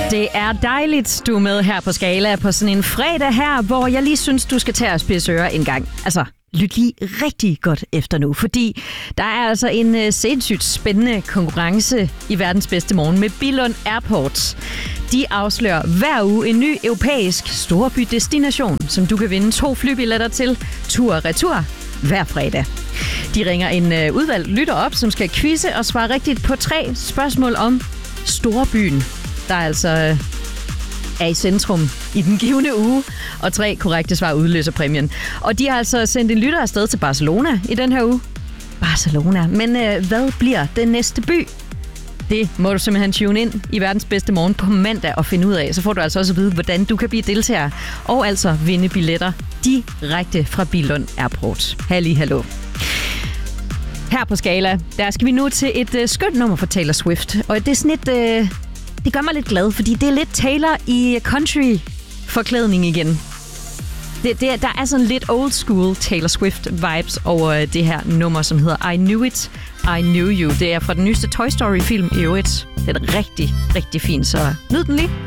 Det er dejligt, du er med her på Skala på sådan en fredag her, hvor jeg lige synes, du skal tage og spidse ører en gang. Altså, lyt lige rigtig godt efter nu, fordi der er altså en sindssygt spændende konkurrence i verdens bedste morgen med Billund Airport. De afslører hver uge en ny europæisk storbydestination, som du kan vinde 2 flybilletter til tur og retur hver fredag. De ringer en udvalgt lytter op, som skal quizze og svare rigtigt på 3 spørgsmål om storbyen, der altså er i centrum i den givne uge, og 3 korrekte svar udløser præmien. Og de har altså sendt en lytter afsted til Barcelona i den her uge. Barcelona. Men hvad bliver den næste by? Det må du simpelthen tune ind i verdens bedste morgen på mandag og finde ud af. Så får du altså også at vide, hvordan du kan blive deltager og altså vinde billetter direkte fra Billund Airport. Hallo. Her på Skala, der skal vi nu til et skønt nummer fra Taylor Swift. Og det er sådan et... Det gør mig lidt glad, fordi det er lidt Taylor i country-forklædning igen. Der er sådan lidt old school Taylor Swift-vibes over det her nummer, som hedder I Knew It, I Knew You. Det er fra den nyeste Toy Story-film i øvrigt. Det er rigtig, rigtig fint, så nyd den lige.